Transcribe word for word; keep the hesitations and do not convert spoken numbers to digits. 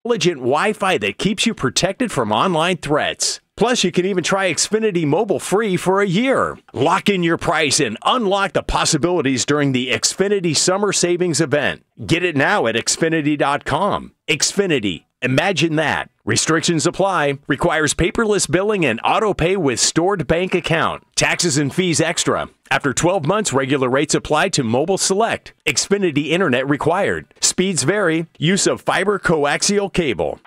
Intelligent Wi-Fi that keeps you protected from online threats. Plus, you can even try Xfinity Mobile free for a year. Lock in your price and unlock the possibilities during the Xfinity Summer Savings event. Get it now at Xfinity dot com. Xfinity. Imagine that. Restrictions apply. Requires paperless billing and auto pay with stored bank account. Taxes and fees extra. After twelve months, regular rates apply to Mobile Select. Xfinity Internet required. Speeds vary. Use of fiber coaxial cable.